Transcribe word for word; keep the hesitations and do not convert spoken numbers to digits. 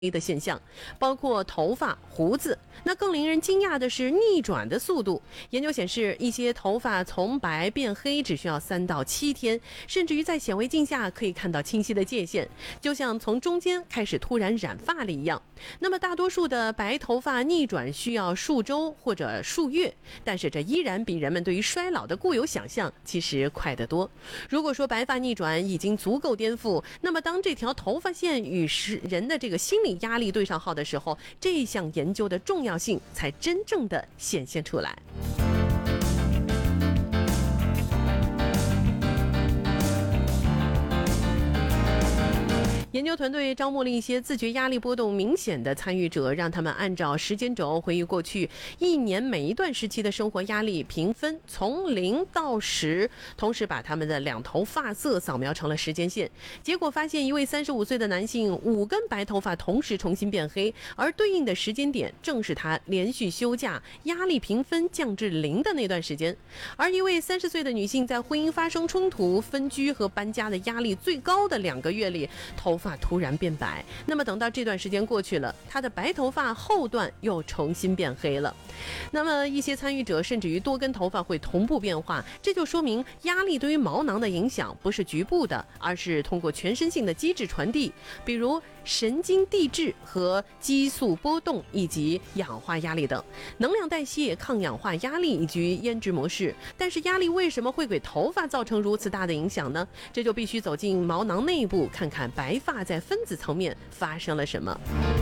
的现象，包括头发、胡子。那更令人惊讶的是逆转的速度。研究显示，一些头发从白变黑只需要三到七天，甚至于在显微镜下可以看到清晰的界限，就像从中间开始突然染发了一样。那么大多数的白头发逆转需要数周或者数月，但是这依然比人们对于衰老的固有想象其实快得多。如果说白发逆转已经足够颠覆，那么当这条头发线与人的这个心理压力对上号的时候，这项研究的重要性才真正的显现出来。研究团队招募了一些自觉压力波动明显的参与者，让他们按照时间轴回忆过去一年每一段时期的生活压力评分，从零到十，同时把他们的两头发色扫描成了时间线。结果发现，一位三十五岁的男性五根白头发同时重新变黑，而对应的时间点正是他连续休假、压力评分降至零的那段时间。而一位三十岁的女性在婚姻发生冲突、分居和搬家的压力最高的两个月里，头发突然变白。那么等到这段时间过去了，她的白头发后段又重新变黑了。那么一些参与者甚至于多根头发会同步变化，这就说明压力对于毛囊的影响不是局部的，而是通过全身性的机制传递，比如神经递质和激素波动以及氧化压力等。能量代谢、抗氧化压力以及胭脂模式。但是压力为什么会给头发造成如此大的影响呢？这就必须走进毛囊内部，看看白发在分子层面发生了什么。